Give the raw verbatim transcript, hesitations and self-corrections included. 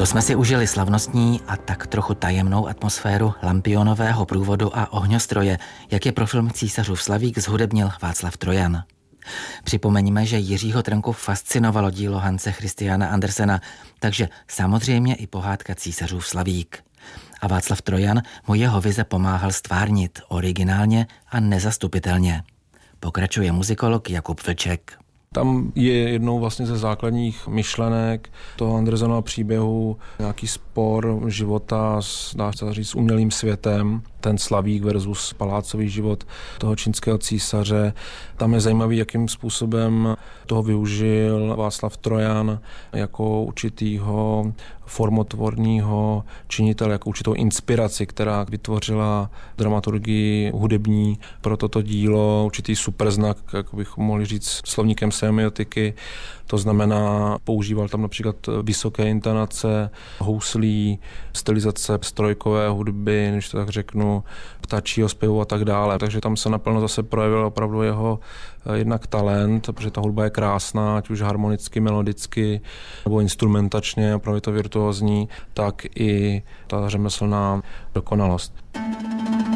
jsme si užili slavnostní a tak trochu tajemnou atmosféru lampionového průvodu a ohňostroje, jak je pro film Císařův slavík zhudebnil Václav Trojan. Připomeňme, že Jiřího Trnku fascinovalo dílo Hanse Christiana Andersena, takže samozřejmě i pohádka Císařův slavík. A Václav Trojan mu jeho vize pomáhal stvárnit originálně a nezastupitelně. Pokračuje muzikolog Jakub Vlček. Tam je jednou vlastně ze základních myšlenek toho Andersenova příběhu nějaký spor života s, dá se říct, s umělým světem, ten slavík versus palácový život toho čínského císaře. Tam je zajímavý, jakým způsobem toho využil Václav Trojan jako určitýho formotvorného činitele, jako určitou inspiraci, která vytvořila dramaturgii hudební pro toto dílo, určitý superznak, jak bychom mohli říct slovníkem semiotiky. To znamená, používal tam například vysoké intonace, houslí, stylizace strojkové hudby, když to tak řeknu, ptačího zpěvu a tak dále. Takže tam se naplno zase projevil opravdu jeho jednak talent, protože ta hudba je krásná, ať už harmonicky, melodicky nebo instrumentačně, opravdu to virtuózní, tak i ta řemeslná dokonalost.